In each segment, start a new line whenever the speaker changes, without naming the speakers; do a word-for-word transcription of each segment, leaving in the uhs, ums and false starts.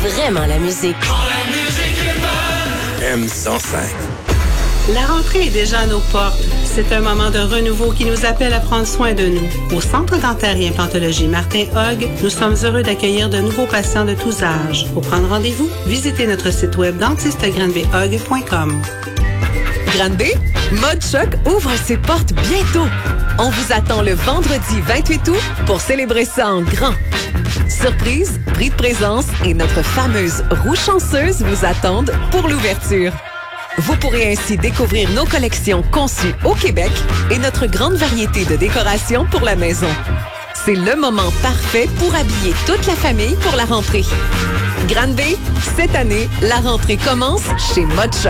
vraiment la musique.
Quand la musique est bonne.
M cent cinq.
La rentrée est déjà à nos portes. C'est un moment de renouveau qui nous appelle à prendre soin de nous. Au Centre dentaire et implantologie Martin Hogg, nous sommes heureux d'accueillir de nouveaux patients de tous âges. Pour prendre rendez-vous, visitez notre site web dentiste granby hogg point com.
Granby, Mode Choc ouvre ses portes bientôt. On vous attend le vendredi vingt-huit août pour célébrer ça en grand. Surprise, prix de présence et notre fameuse roue chanceuse vous attendent pour l'ouverture. Vous pourrez ainsi découvrir nos collections conçues au Québec et notre grande variété de décorations pour la maison. C'est le moment parfait pour habiller toute la famille pour la rentrée. Granby, cette année, la rentrée commence chez Mode Choc.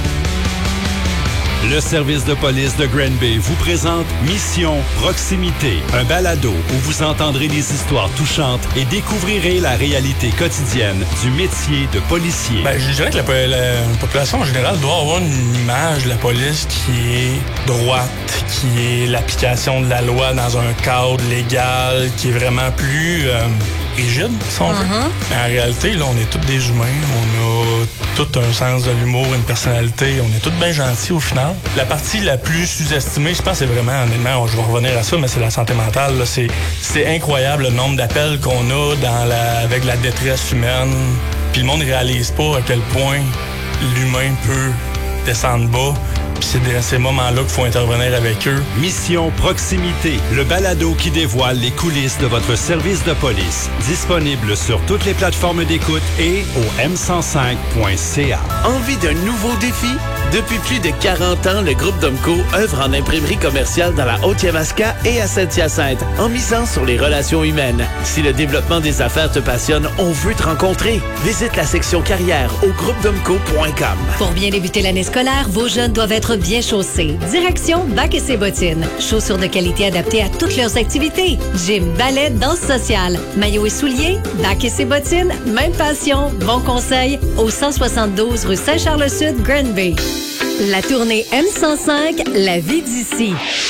Le service de police de Granby vous présente Mission Proximité, un balado où vous entendrez des histoires touchantes et découvrirez la réalité quotidienne du métier de policier.
Ben, je dirais que la, la population en général doit avoir une image de la police qui est droite, qui est l'application de la loi dans un cadre légal, qui est vraiment plus euh, rigide, si on veut. Mm-hmm. Mais en réalité, là, on est tous des humains, on a tout un sens de l'humour, une personnalité, on est tous bien gentils au final. La partie la plus sous-estimée, je pense, c'est vraiment, honnêtement, je vais revenir à ça, mais c'est la santé mentale. Là. C'est, c'est incroyable le nombre d'appels qu'on a dans la, avec la détresse humaine. Puis le monde ne réalise pas à quel point l'humain peut descendre bas. Puis c'est dans ces moments-là qu'il faut intervenir avec eux.
Mission Proximité, le balado qui dévoile les coulisses de votre service de police. Disponible sur toutes les plateformes d'écoute et au m cent cinq point c a.
Envie d'un nouveau défi? Depuis plus de quarante ans, le groupe Domco œuvre en imprimerie commerciale dans la Haute-Yamaska et à Saint-Hyacinthe, en misant sur les relations humaines. Si le développement des affaires te passionne, on veut te rencontrer. Visite la section carrière au groupe domco point com.
Pour bien débuter l'année scolaire, vos jeunes doivent être bien chaussés. Direction Bac et ses bottines. Chaussures de qualité adaptées à toutes leurs activités. Gym, ballet, danse sociale. Maillots et souliers, Bac et ses bottines, même passion, bon conseil au cent soixante-douze rue Saint-Charles-Sud, Granby. La tournée M cent cinq, la vie d'ici.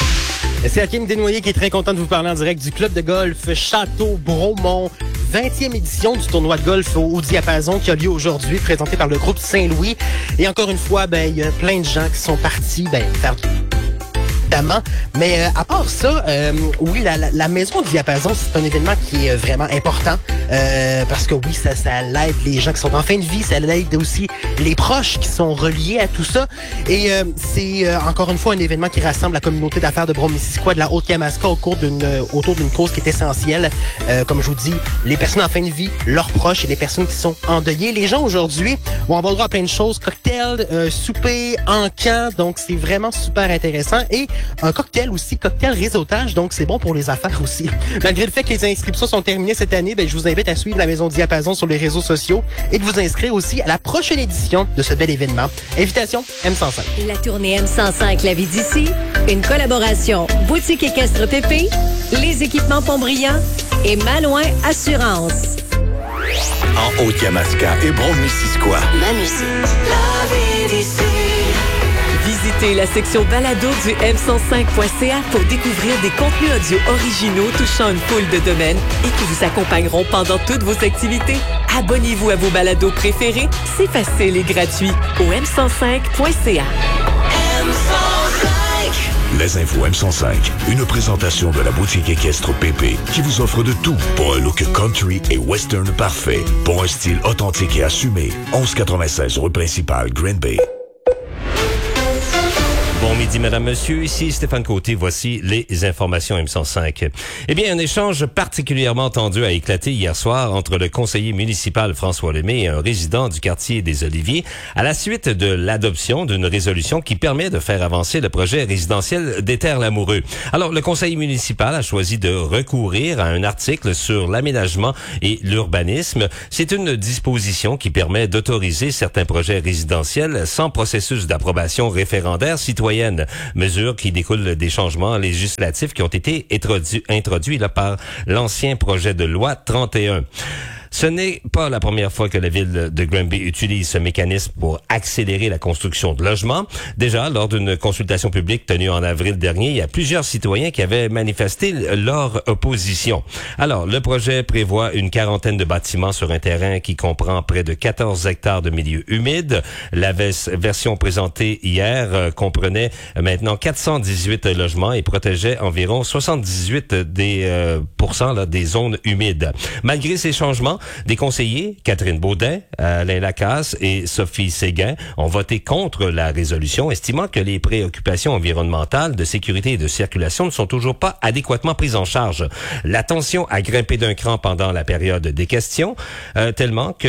C'est Hakim Desnoyers qui est très content de vous parler en direct du club de golf Château-Bromont. vingtième édition du tournoi de golf au, au diapason qui a lieu aujourd'hui, présenté par le groupe Saint-Louis. Et encore une fois, ben il y a plein de gens qui sont partis ben, faire évidemment. Mais euh, à part ça, euh, oui, la, la, la maison du diapason, c'est un événement qui est vraiment important euh, parce que oui, ça, ça l'aide les gens qui sont en fin de vie, ça l'aide aussi les proches qui sont reliés à tout ça. Et euh, c'est euh, encore une fois un événement qui rassemble la communauté d'affaires de Brome-Missisquoi, de la Haute-Yamaska au cours d'une, euh, autour d'une cause qui est essentielle. Euh, comme je vous dis, les personnes en fin de vie, leurs proches et les personnes qui sont endeuillées. Les gens aujourd'hui vont avoir droit à plein de choses, cocktails, euh, souper, encans, donc c'est vraiment super intéressant. Et un cocktail aussi, cocktail réseautage, donc c'est bon pour les affaires aussi. Malgré le fait que les inscriptions sont terminées cette année, ben, je vous invite à suivre la Maison Diapason sur les réseaux sociaux et de vous inscrire aussi à la prochaine édition de ce bel événement. Invitation M cent cinq.
La tournée M cent cinq, la vie d'ici, une collaboration Boutique Équestre Pépé, les équipements Pont-Brillant et Malouin Assurance.
En Haute-Yamaska et Brome-Missisquoi.
Ma musique. La vie d'ici.
Visitez la section balado du m cent cinq point c a pour découvrir des contenus audio originaux touchant une foule de domaines et qui vous accompagneront pendant toutes vos activités. Abonnez-vous à vos balados préférés, c'est facile et gratuit au m cent cinq point c a.
M cent cinq.
Les infos M cent cinq, une présentation de la boutique équestre Pépé qui vous offre de tout pour un look country et western parfait, pour un style authentique et assumé. onze quatre-vingt-seize rue principale, Granby.
Bon midi, madame, monsieur. Ici Stéphane Côté. Voici les informations M cent cinq. Eh bien, un échange particulièrement tendu a éclaté hier soir entre le conseiller municipal François Lemay et un résident du quartier des Oliviers à la suite de l'adoption d'une résolution qui permet de faire avancer le projet résidentiel des Terres-Lamoureux. Alors, le conseil municipal a choisi de recourir à un article sur l'aménagement et l'urbanisme. C'est une disposition qui permet d'autoriser certains projets résidentiels sans processus d'approbation référendaire citoyenne. Mesure qui découle des changements législatifs qui ont été introduits, introduits là, par l'ancien projet de loi trente et un. Ce n'est pas la première fois que la ville de Granby utilise ce mécanisme pour accélérer la construction de logements. Déjà, lors d'une consultation publique tenue en avril dernier, il y a plusieurs citoyens qui avaient manifesté leur opposition. Alors, le projet prévoit une quarantaine de bâtiments sur un terrain qui comprend près de quatorze hectares de milieux humides. La version présentée hier euh, comprenait maintenant quatre cent dix-huit logements et protégeait environ soixante-dix-huit des euh, pourcents là, des zones humides. Malgré ces changements, des conseillers, Catherine Baudin, Alain Lacasse et Sophie Séguin, ont voté contre la résolution, estimant que les préoccupations environnementales, de sécurité et de circulation ne sont toujours pas adéquatement prises en charge. La tension a grimpé d'un cran pendant la période des questions, euh, tellement que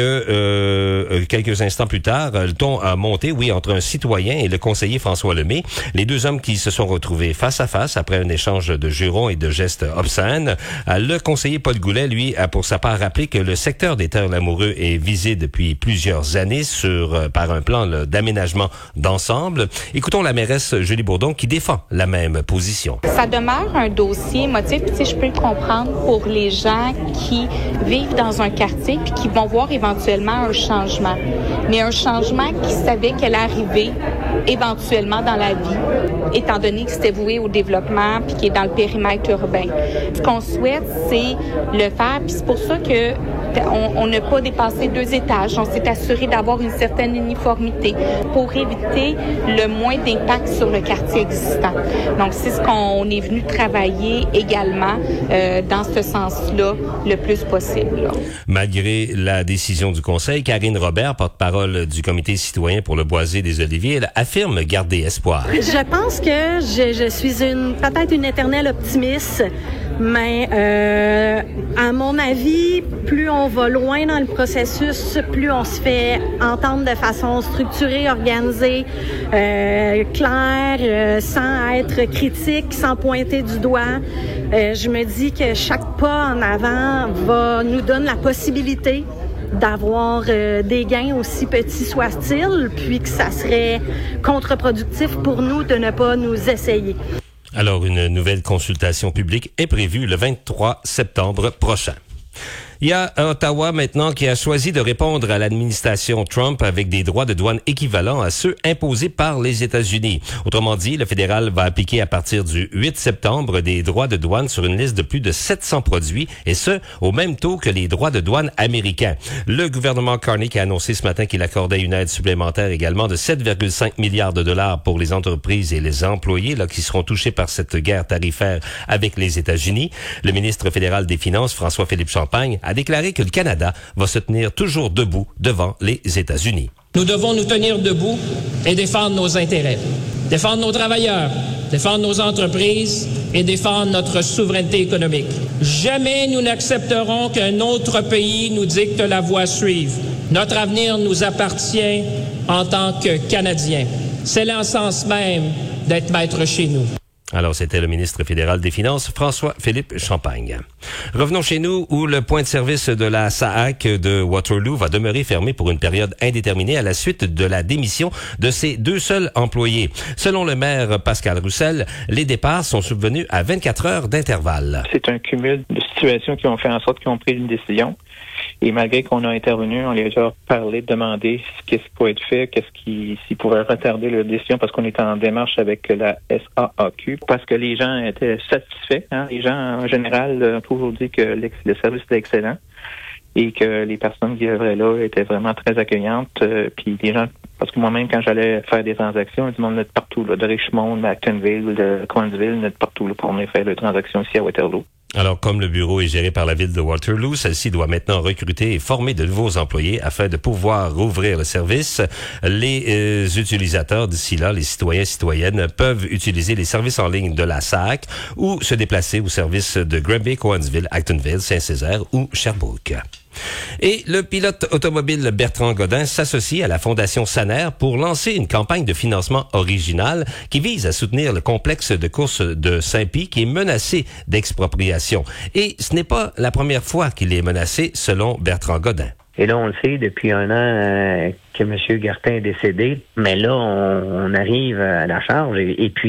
euh, quelques instants plus tard, le ton a monté, oui, entre un citoyen et le conseiller François Lemay, les deux hommes qui se sont retrouvés face à face après un échange de jurons et de gestes obscènes. Le conseiller Paul Goulet, lui, a pour sa part rappelé que le secteur des Terres-Lamoureux est visé depuis plusieurs années sur par un plan là, d'aménagement d'ensemble. Écoutons la mairesse Julie Bourdon qui défend la même position.
Ça demeure un dossier émotif, puis tu sais, je peux le comprendre pour les gens qui vivent dans un quartier puis qui vont voir éventuellement un changement. Mais un changement qui savait qu'elle arrivait éventuellement dans la vie, étant donné que c'était voué au développement puis qui est dans le périmètre urbain. Ce qu'on souhaite, c'est le faire, puis c'est pour ça que on n'a pas dépassé deux étages. On s'est assuré d'avoir une certaine uniformité pour éviter le moins d'impact sur le quartier existant. Donc, c'est ce qu'on est venu travailler également euh, dans ce sens-là le plus possible. Là.
Malgré la décision du Conseil, Karine Robert, porte-parole du Comité citoyen pour le boisé des Oliviers, elle affirme garder espoir.
Je pense que je, je suis une peut-être une éternelle optimiste. Mais euh, à mon avis, plus on va loin dans le processus, plus on se fait entendre de façon structurée, organisée, euh, claire, euh, sans être critique, sans pointer du doigt. Euh, je me dis que chaque pas en avant va nous donner la possibilité d'avoir euh, des gains aussi petits soient-ils, puis que ça serait contre-productif pour nous de ne pas nous essayer.
Alors, une nouvelle consultation publique est prévue le vingt-trois septembre prochain. Il y a Ottawa maintenant qui a choisi de répondre à l'administration Trump avec des droits de douane équivalents à ceux imposés par les États-Unis. Autrement dit, le fédéral va appliquer à partir du huit septembre des droits de douane sur une liste de plus de sept cents produits, et ce, au même taux que les droits de douane américains. Le gouvernement Carney a annoncé ce matin qu'il accordait une aide supplémentaire également de sept virgule cinq milliards de dollars pour les entreprises et les employés là qui seront touchés par cette guerre tarifaire avec les États-Unis. Le ministre fédéral des Finances, François-Philippe Champagne, a déclaré que le Canada va se tenir toujours debout devant les États-Unis.
Nous devons nous tenir debout et défendre nos intérêts, défendre nos travailleurs, défendre nos entreprises et défendre notre souveraineté économique. Jamais nous n'accepterons qu'un autre pays nous dicte la voie à suivre. Notre avenir nous appartient en tant que Canadiens. C'est l'essence même d'être maître chez nous.
Alors, c'était le ministre fédéral des Finances, François-Philippe Champagne. Revenons chez nous, où le point de service de la S A A C de Waterloo va demeurer fermé pour une période indéterminée à la suite de la démission de ses deux seuls employés. Selon le maire Pascal Roussel, les départs sont subvenus à vingt-quatre heures d'intervalle.
C'est un cumul de situations qui ont fait en sorte qu'ils ont pris une décision. Et malgré qu'on a intervenu, on les a parlé, demandé qu'est-ce qui pourrait être fait, qu'est-ce qui s'ils pouvaient retarder leur décision parce qu'on était en démarche avec la S A A Q, parce que les gens étaient satisfaits. Hein? Les gens, en général, ont toujours dit que le service était excellent et que les personnes qui œuvraient là étaient vraiment très accueillantes. Euh, puis les gens, parce que moi-même, quand j'allais faire des transactions, du monde de partout, là, de Richmond, de Actonville, de Cowansville, de partout là, pour venir faire des transactions ici à Waterloo.
Alors, comme le bureau est géré par la ville de Waterloo, celle-ci doit maintenant recruter et former de nouveaux employés afin de pouvoir rouvrir le service. Les euh, utilisateurs d'ici là, les citoyens et citoyennes, peuvent utiliser les services en ligne de la S A A C ou se déplacer au service de Granby, Cowansville, Actonville, Saint-Césaire ou Sherbrooke. Et le pilote automobile Bertrand Godin s'associe à la Fondation Saner pour lancer une campagne de financement originale qui vise à soutenir le complexe de course de Saint-Pie qui est menacé d'expropriation. Et ce n'est pas la première fois qu'il est menacé, selon Bertrand Godin.
Et là, on le sait depuis un an euh, que M. Gartin est décédé, mais là, on, on arrive à la charge. Et, et puis,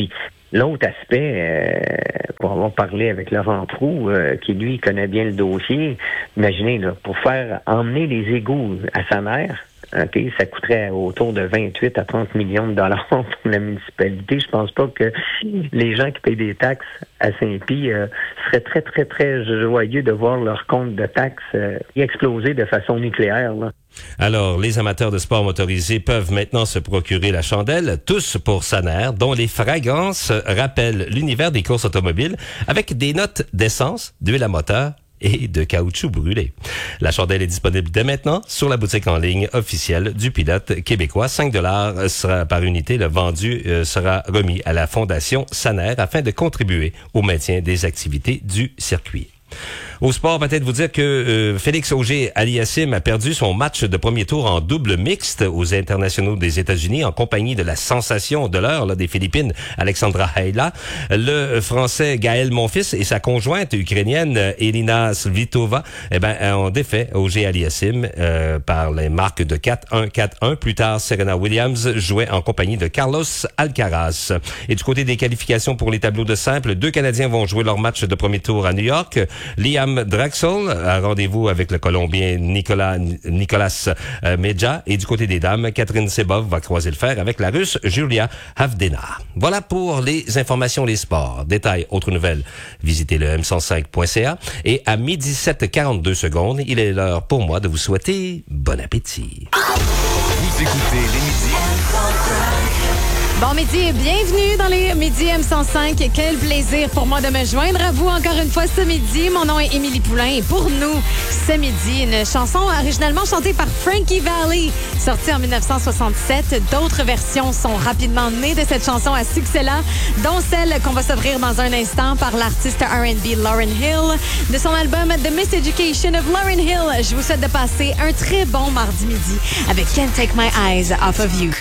L'autre aspect, euh, pour avoir parlé avec Laurent Proulx, euh, qui lui connaît bien le dossier, imaginez, là, pour faire emmener les égouts à sa mère, OK, ça coûterait autour de vingt-huit à trente millions de dollars pour la municipalité. Je pense pas que les gens qui payent des taxes à Saint-Pie euh, seraient très, très, très joyeux de voir leur compte de taxes euh, exploser de façon nucléaire, là.
Alors, les amateurs de sport motorisé peuvent maintenant se procurer la chandelle, tous pour Saner, dont les fragrances rappellent l'univers des courses automobiles, avec des notes d'essence, d'huile à moteur et de caoutchouc brûlé. La chandelle est disponible dès maintenant sur la boutique en ligne officielle du pilote québécois. cinq dollars sera par unité. Le vendu euh, sera remis à la Fondation Saner afin de contribuer au maintien des activités du circuit. Au sport, peut-être vous dire que euh, Félix Auger-Aliassime a perdu son match de premier tour en double mixte aux internationaux des États-Unis en compagnie de la sensation de l'heure là, des Philippines, Alexandra Haila. Le Français Gaël Monfils et sa conjointe ukrainienne Elina Svitova eh ben, ont défait Auger-Aliassime euh, par les marques de quatre un quatre un. Plus tard, Serena Williams jouait en compagnie de Carlos Alcaraz. Et du côté des qualifications pour les tableaux de simple, deux Canadiens vont jouer leur match de premier tour à New York. Liam Draxel a rendez-vous avec le Colombien Nicolas, Nicolas euh, Medja. Et du côté des dames, Catherine Sebov va croiser le fer avec la Russe Julia Havdena. Voilà pour les informations, les sports. Détails, autres nouvelles, visitez le m cent cinq point c a. Et à midi sept quarante-deux secondes, il est l'heure pour moi de vous souhaiter bon appétit.
Vous écoutez les midis.
Bon midi et bienvenue dans les Midi M cent cinq. Quel plaisir pour moi de me joindre à vous encore une fois ce midi. Mon nom est Émilie Poulain et pour nous, ce midi, une chanson originalement chantée par Frankie Valli, sortie en dix-neuf cent soixante-sept. D'autres versions sont rapidement nées de cette chanson à succès-là, dont celle qu'on va s'offrir dans un instant par l'artiste R and B Lauryn Hill. De son album The Miseducation of Lauryn Hill, je vous souhaite de passer un très bon mardi midi avec Can't Take My Eyes Off of You.